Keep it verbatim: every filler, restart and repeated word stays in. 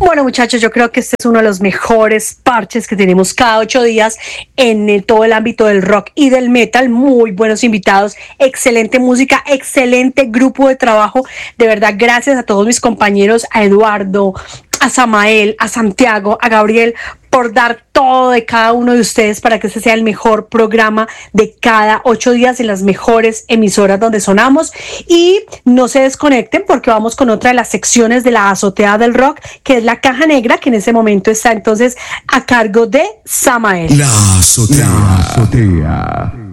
Bueno, muchachos, yo creo que este es uno de los mejores parches que tenemos cada ocho días en el, todo el ámbito del rock y del metal. Muy buenos invitados, excelente música, excelente grupo de trabajo. De verdad, gracias a todos mis compañeros, a Eduardo, a Samael, a Santiago, a Gabriel, por dar todo de cada uno de ustedes para que este sea el mejor programa de cada ocho días en las mejores emisoras donde sonamos. Y no se desconecten porque vamos con otra de las secciones de la azotea del rock, que es la caja negra, que en ese momento está entonces a cargo de Samael. La azotea. La azotea.